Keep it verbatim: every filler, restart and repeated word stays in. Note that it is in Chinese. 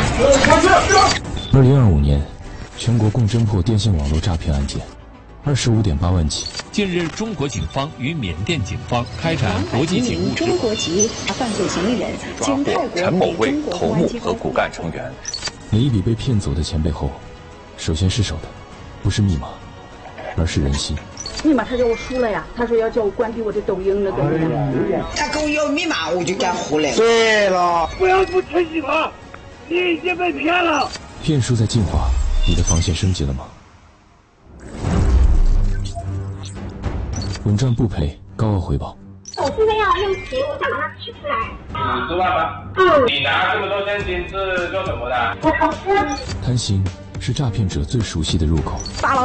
二零二五年，全国共侦破电信网络诈骗案件二十五点八万起。 近日，中国警方与缅甸警方开展国际警务中国籍犯罪嫌疑人抓获陈某为头目和骨干成员。 每一笔被骗走的钱背后，首先失手的不是密码，而是人心。 密码他叫我输了呀，他说要叫我关闭我的抖音那个。 他跟我要密码，我就敢胡来。 对了，不要不珍惜他，你已经被骗了。 骗术在进化，你的防线升级了吗？稳赚不赔，高额回报。 我现在要用钱，我想把它取出来。 五十万吧。 嗯。 你拿这么多现金是做什么的？ 我投资。 贪心是诈骗者最熟悉的入口。